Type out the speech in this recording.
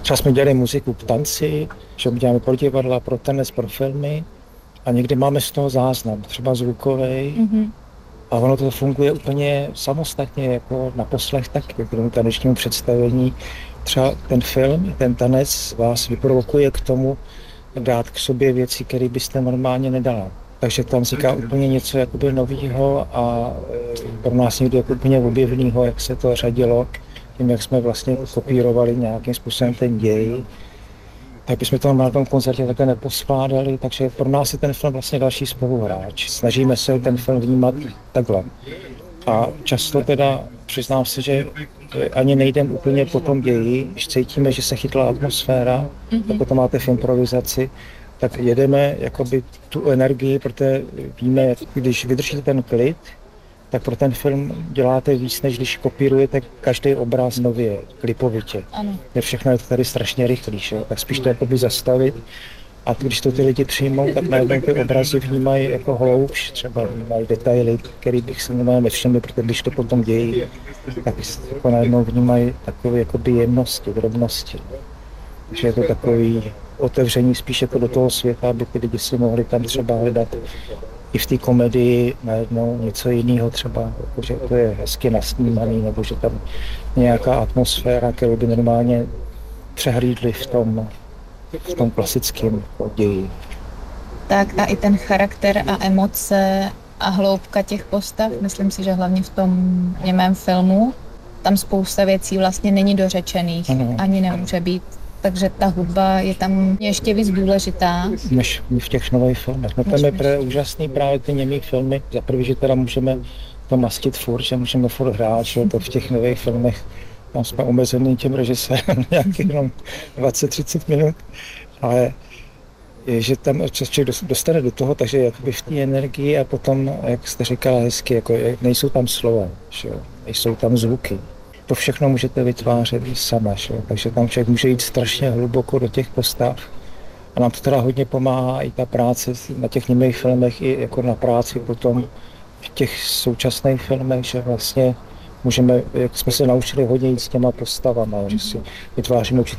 Třeba jsme dělali muziku k tanci, že děláme pro divadla, pro tanec, pro filmy a někdy máme z toho záznam, třeba zvukový. A ono to funguje úplně samostatně, jako na poslech taky, k tomu tanečnímu představení. Třeba ten film, ten tanec vás vyprovokuje k tomu dát k sobě věci, které byste normálně nedala. Takže tam vzniká úplně něco jakoby novýho a pro nás někdy jako úplně objevného, jak se to řadilo, tím, jak jsme vlastně kopírovali nějakým způsobem ten děj. Tak bychom to na tom koncertě také neposkládali, takže pro nás je ten film vlastně další spoluhráč. Snažíme se ten film vnímat takhle. A často teda přiznám se, že ani nejdem úplně po tom ději, když cítíme, že se chytla atmosféra, jako to máte v improvizaci, tak jedeme jakoby tu energii, protože víme, když vydržíte ten klid, tak pro ten film děláte víc, než když kopírujete každý obraz nově, klipovitě. Všechno je to tady strašně rychlý, že? Tak spíš to jakoby zastavit. A když to ty lidi přijmou, tak najednou ty obrazy vnímají jako hloubš, třeba vnímají detaily, které bych si nevšiml, protože když to potom dějí, tak jako najednou vnímají takové jakoby jemnosti, drobnosti. Takže je to takový otevření spíš jako do toho světa, aby ty lidi si mohli tam třeba hledat i v té komedii najednou něco jiného třeba, jako že to je hezky nasnímaný, nebo že tam nějaká atmosféra, kterou by normálně přehlídli v tom klasickém ději. Tak a i ten charakter a emoce a hloubka těch postav, myslím si, že hlavně v tom němém filmu, tam spousta věcí vlastně není dořečených, ani nemůže být. Takže ta hudba je tam ještě víc důležitá. Než v těch nových filmech. No tam je úžasný právě ty němý filmy. Za prvý, že teda můžeme to mastit furt, že můžeme furt hrát, že to v těch nových filmech tam jsme omezený tím režisérem nějakých 20-30 minut, ale že tam člověk dostane do toho, takže jakoby v té energii a potom, jak jste říkala hezky, jako nejsou tam slova, že? Nejsou tam zvuky. To všechno můžete vytvářet i sama, že? Takže tam člověk může jít strašně hluboko do těch postav. A nám to teda hodně pomáhá i ta práce na těch němých filmech, i jako na práci potom v těch současných filmech, že vlastně můžeme, jak jsme se naučili hodně jít s těma postavama, že si vytváříme určitý